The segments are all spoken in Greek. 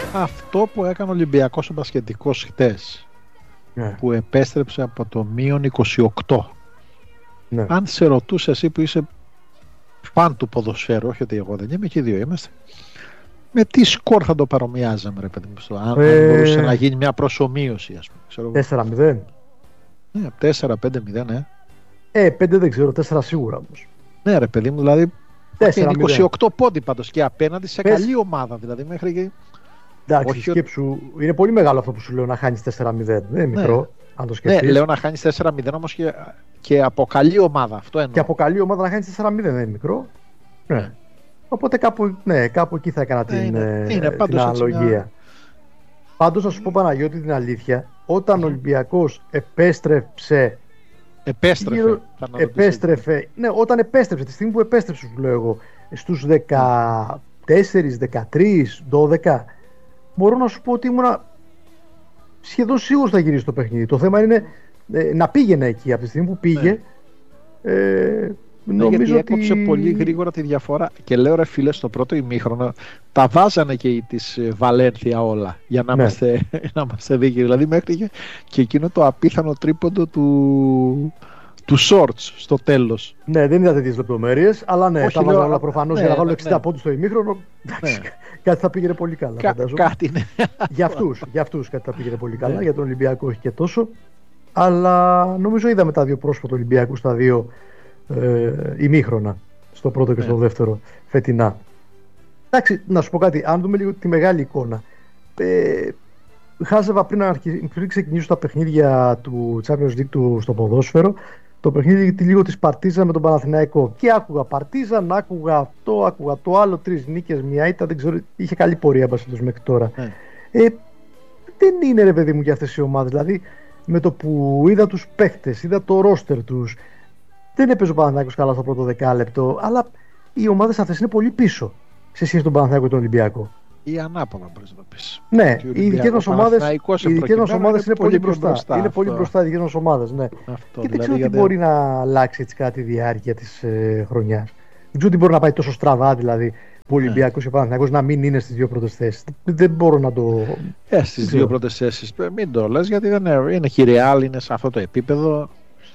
αυτό που έκανε ο Ολυμπιακός ο μπασκετικός χτες, που επέστρεψε από το -28. Ναι. Αν σε ρωτούσε εσύ που είσαι φαν του ποδοσφαίρου, όχι ότι εγώ δεν είμαι, και οι δύο είμαστε, με τι σκορ θα το παρομοιάζαμε, ρε παιδί μου, αν μπορούσε να γίνει μια προσομοίωση, ας πούμε, 4-0. Ναι, 4-5-0, ναι. 5 δεν ξέρω, 4 σίγουρα όμως. Ναι, ρε παιδί μου, δηλαδή 4-0. 28 πόντι πάντως και απέναντι σε καλή ομάδα, δηλαδή μέχρι και... Εντάξει, όχι σκέψου, είναι πολύ μεγάλο αυτό που σου λέω, να χάνεις 4-0. Δεν είναι μικρό, αν το σκεφτείς. Ναι, λέω να χάνεις 4-0 όμως και από καλή ομάδα, αυτό εννοώ. Και από καλή ομάδα να χάνεις 4-0 δεν είναι μικρό. Ναι. Οπότε κάπου εκεί θα έκανα την αναλογία. Πάντως να σου πω, Παναγιώτη, την αλήθεια, όταν ο Ολυμπιακός επέστρεψε. Ναι, όταν επέστρεψε, τη στιγμή που επέστρεψε, σου λέω εγώ, στους 14, 13, 12, μπορώ να σου πω ότι ήμουνα σχεδόν σίγουρος θα γυρίσει το παιχνίδι. Το θέμα είναι να πήγαινε εκεί. Από τη στιγμή που πήγε, νομίζω γιατί ότι έκοψε πολύ γρήγορα τη διαφορά. Και λέω, ρε φίλε, στο πρώτο ημίχρονο τα βάζανε και οι της Βαλένθια όλα, για να είμαστε δίκαιοι. Δηλαδή μέχρι και εκείνο το απίθανο τρίποντο του Σόρτς στο τέλος. Ναι, δεν είδα τέτοιες λεπτομέρειες, αλλά ναι, τα βάλω όλα προφανώς για να βάλω 60 πόντους στο ημίχρονο. Κάτι θα πήγαινε πολύ καλά. Κάτι, ναι. Για αυτούς κάτι θα πήγαινε πολύ καλά, για τον Ολυμπιακό όχι και τόσο. Αλλά νομίζω είδαμε τα δύο πρόσωπα του Ολυμπιακού στα δύο ημίχρονα, στο πρώτο και στο δεύτερο φετινά. Εντάξει, να σου πω κάτι, αν δούμε λίγο τη μεγάλη εικόνα. Χάζευα πριν ξεκινήσω τα παιχνίδια του Champions League στο ποδόσφαιρο, το παιχνίδι λίγο της Παρτίζαν με τον Παναθηναϊκό. Και άκουγα Παρτίζαν, άκουγα αυτό, άκουγα το άλλο, 3 νίκες, μια ήττα, δεν ξέρω, είχε καλή πορεία μέχρι τώρα. Δεν είναι, ρε παιδί μου, για αυτές οι ομάδες. Δηλαδή, με το που είδα τους παίχτες, είδα το ρόστερ τους, δεν έπαιζε ο Παναθηναϊκός καλά στο πρώτο δεκάλεπτο, αλλά οι ομάδες αυτές είναι πολύ πίσω σε σχέση με τον Παναθηναϊκό και τον Ολυμπιακό. Ή ανάποδα, μπορείς να το πεις. Ναι, οι δικές μας ομάδες είναι πολύ μπροστά. Είναι πολύ μπροστά οι δικές μας ομάδες, ναι. Και δεν ξέρω τι μπορεί να αλλάξει έτσι κατά τη διάρκεια της χρονιάς. Δεν ξέρω τι μπορεί να πάει τόσο στραβά, δηλαδή, που ο Ολυμπιακός και ο Παναθηναϊκός να μην είναι στις δύο πρώτες θέσεις. Δεν μπορώ να το. Στις δύο πρώτες θέσεις. Μην το λες, γιατί δεν είναι και η Ρεάλ, είναι σε αυτό το επίπεδο.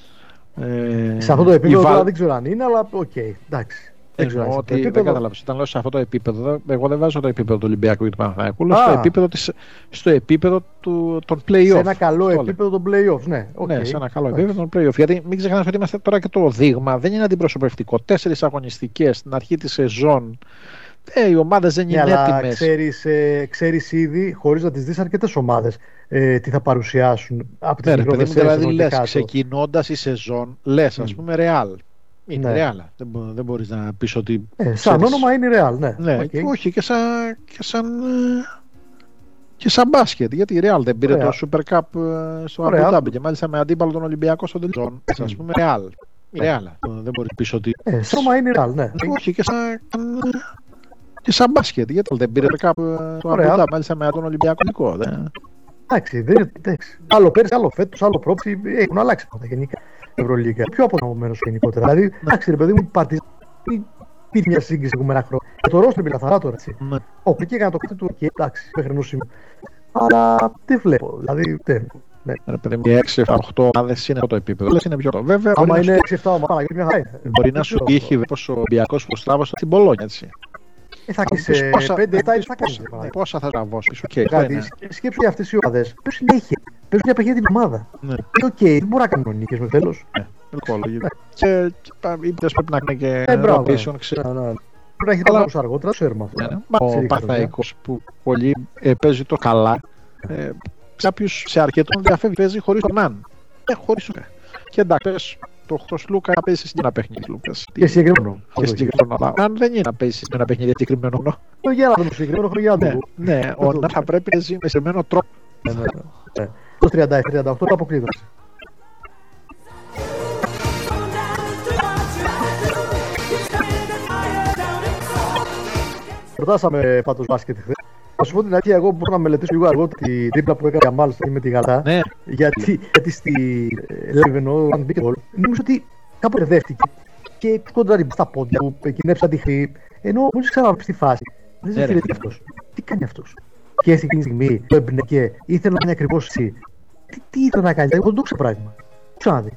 Σε αυτό το επίπεδο τώρα δεν ξέρω αν είναι, αλλά οκ, εντάξει. Δεν καταλάβεις. Όταν λέω σε αυτό το επίπεδο, εγώ δεν βάζω το επίπεδο του Ολυμπιακού ή του Παναθηναϊκού, στο επίπεδο των play-off. Σε ένα καλό επίπεδο των play-off, ναι. Ναι, σε ένα καλό επίπεδο των play-off. Γιατί μην ξεχνάς ότι είμαστε τώρα και το δείγμα, δεν είναι αντιπροσωπευτικό. 4 αγωνιστικές στην αρχή της σεζόν. Οι ομάδες δεν είναι έτοιμες. Ξέρεις ήδη, χωρίς να τις δεις, αρκετές ομάδες τι θα παρουσιάσουν από τις μικρότερες θέσεις. Δηλαδή λες, ξεκινώντας η σεζόν, λες, ας πούμε, Ρεάλ. Είναι Ρεάλ. Δεν μπορείς να πεις ότι. Σαν όνομα είναι Ρεάλ, ναι. Όχι, και σαν μπάσκετ. Γιατί η Ρεάλ δεν πήρε το Super Cup στο Abu Dhabi και μάλιστα με αντίπαλο τον Ολυμπιακό στον τελικό. Ας πούμε Ρεάλ. Δεν μπορείς να πεις ότι. Σαν όνομα είναι Ρεάλ, ναι. Όχι, και σαν μπάσκετ. Γιατί δεν πήρε το Cup στο Abu Dhabi μάλιστα με τον Ολυμπιακό. Εντάξει, άλλο πέρσι, άλλο φέτος, άλλο πρόψη. Έχουν αλλάξει πράγματα γενικά. Ευρωλίγκα. Πιο αποδομημένος γενικότερα. Δηλαδή, εντάξει, ρε παιδί μου, υπήρχε μια σύγκριση από μέρα χρόνια. Το ρόστο είναι καθαρά τώρα, έτσι. Όχι, και έκανα το κάτι του και εντάξει, μέχρι ενός σημείου. Αλλά δεν βλέπω. Δηλαδή, ρε παιδί μου, 6-7-8 ομάδες είναι το επίπεδο. Λες είναι πιο το. Βέβαια, άμα είναι 6-7 ομάδες, μπορεί να σου είχε πως ο Ολυμπιακός που στράβωσε στην Πολόνια, έτσι. Θα και σε 5-7 θα κάνεις. Πόσα θα τραβώσεις. Σκέψου για αυτές οι ομάδες. Ποιος συνέχεια. Παίζουν για παιχνίδια την ομάδα. Δεν μπορεί να κάνουν νίκες με τέλος. Και οι πίτες πρέπει να κάνουν και rotation. Πρέπει να έχει τραβούς αργότερα, το ξέρουμε αυτό. Ο Παναθηναϊκός που πολύ παίζει το καλά, κάποιους σε αρκετών διαφεύγει, παίζει χωρίς τον Ναν. Χωρίς τον Ναν. Και εντάξει, το Χροσλούκα να παίζει σε ένα παιχνίδι, Λούκας. Και συγκεκριμένο. Αν δεν είναι να παίζει σε ένα παιχνίδι συγκεκριμένο. Το γέλα το συγκεκριμένο χρονιά. Ναι, ο Ναν θα πρέπει να ζει με συγκεκριμένο τρόπο. Το 37-38 το αποκλείδω. Ρωτάσαμε πάντως μπάσκετ χθες. Θα σου πω την αλήθεια, εγώ μπορώ να μελετήσω λίγο αργότερα τη τρίπλα που έκανε μάλιστα με τη Γαλατά. Ναι. Γιατί στη live εννοώ, αν μπήκε το νομίζω ότι κάπου ερδεύτηκε και κοντράρει στα πόδια που κινέψαν τη χρή. Ενώ μόλις ξαναβλέπει στη φάση. Δεν ξέρει τι αυτός. Τι κάνει αυτός. και εκείνη τη στιγμή το εμπνέκε, ήθελε να είναι ακριβώς εσύ. Τι ήθελε να κάνει, εγώ δεν το ξέρω πράγμα. Ξαναδεί.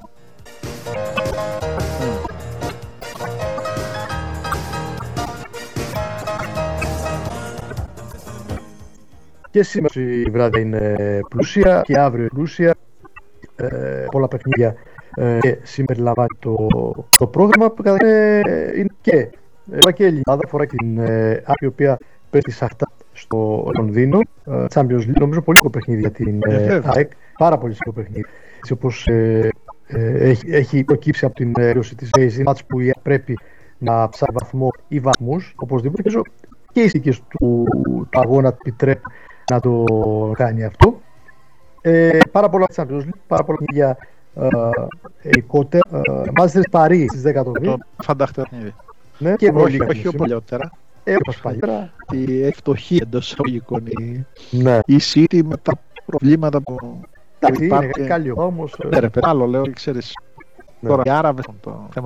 Και σήμερα η βράδυ είναι πλούσια και αύριο πλούσια. Πολλά παιχνίδια και συμπεριλαμβάνει το πρόγραμμα που είναι και η Ελλάδα φορά και την η οποία παίζει σαχτά στο Λονδίνο. Champions League, νομίζω πολύ σημαντικό παιχνίδι για την ΑΕΚ. Πάρα πολύ σημαντικό παιχνίδι. Έτσι όπως έχει προκύψει από την έρωση της Ρέιζη, μάτς που η ΑΕΚ πρέπει να ψάξει βαθμό ή βαθμούς, οπωσδήποτε. Και οι συνθήκες του αγώνα επιτρέπουν να το κάνει αυτό. Πάρα πολλά Champions League, πάρα πολλά για ελικότερα. Μάλιστερς Παρί στις 10 το βράδυ. Φανταχτό παιχνίδι. Ναι, και όχι παλιότερα. Όπως παλιότερα. Η φτωχή εντός εισαγωγικών. Η City με τα προβλήματα που εντάξει, είναι καλή όμως. Ναι ρε, άλλο λέω, ξέρεις. Τώρα οι Άραβες το θέμα